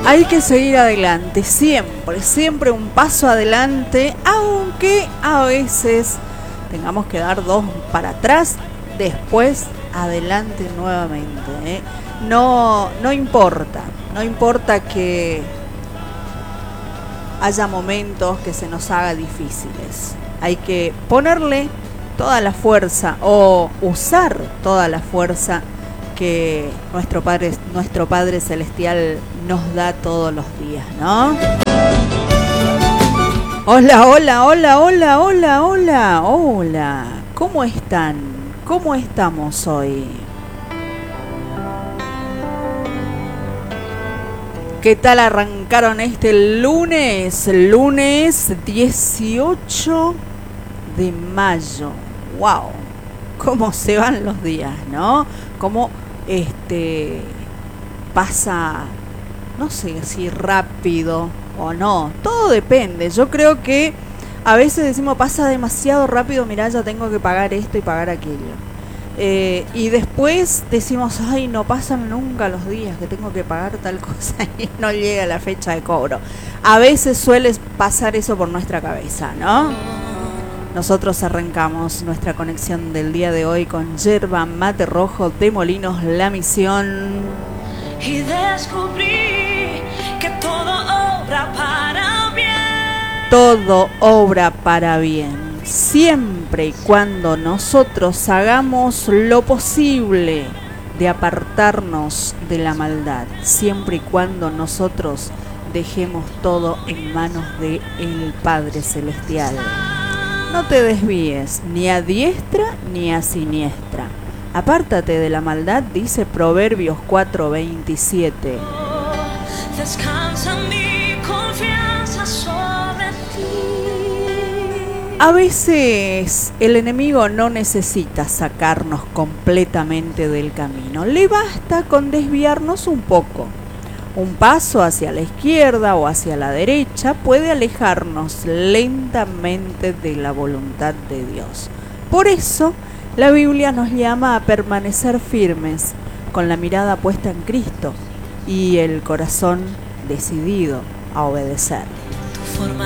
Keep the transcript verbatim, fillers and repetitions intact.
Hay que seguir adelante, siempre, siempre un paso adelante, aunque a veces tengamos que dar dos para atrás, después adelante nuevamente, ¿eh? No, no importa, no importa que haya momentos que se nos haga difíciles. Hay que ponerle toda la fuerza o usar toda la fuerza que nuestro Padre, nuestro Padre Celestial nos da todos los días, ¿no? Hola, hola, hola, hola, hola, hola, hola. ¿Cómo están? ¿Cómo estamos hoy? ¿Qué tal arrancaron este lunes? Lunes dieciocho de mayo. ¡Wow! Cómo se van los días, ¿no? Cómo este pasa, no sé si rápido o no. Todo depende. Yo creo que a veces decimos pasa demasiado rápido, mirá, ya tengo que pagar esto y pagar aquello. Eh, y después decimos, ay, no pasan nunca los días que tengo que pagar tal cosa y no llega la fecha de cobro. A veces suele pasar eso por nuestra cabeza, ¿no? Nosotros arrancamos nuestra conexión del día de hoy con Yerba Mate Rojo de Molinos La Misión. Y descubrí que todo obra para bien. Todo obra para bien. Siempre y cuando nosotros hagamos lo posible de apartarnos de la maldad. Siempre y cuando nosotros dejemos todo en manos del Padre Celestial. No te desvíes ni a diestra ni a siniestra. Apártate de la maldad, dice Proverbios cuatro veintisiete. Descansa mi confianza sobre ti. A veces el enemigo no necesita sacarnos completamente del camino. Le basta con desviarnos un poco. Un paso hacia la izquierda o hacia la derecha puede alejarnos lentamente de la voluntad de Dios. Por eso, la Biblia nos llama a permanecer firmes, con la mirada puesta en Cristo y el corazón decidido a obedecer. Tu forma